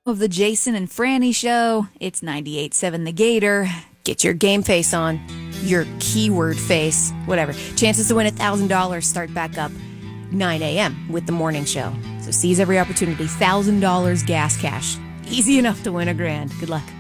Of the Jason and Franny Show. It's 98.7 The Gator. Get your game face on. Your keyword face. Whatever. Chances to win $1,000 start back up 9 a.m. with the morning show. So seize every opportunity. $1,000 gas cash. Easy enough to win $1,000. Good luck.